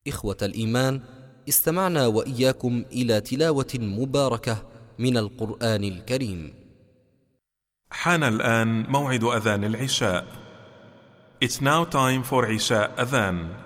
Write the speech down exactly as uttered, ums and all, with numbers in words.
إخوة الإيمان، استمعنا وإياكم إلى تلاوة مباركة من القرآن الكريم. حان الآن موعد أذان العشاء. It's now time for Isha Adhan.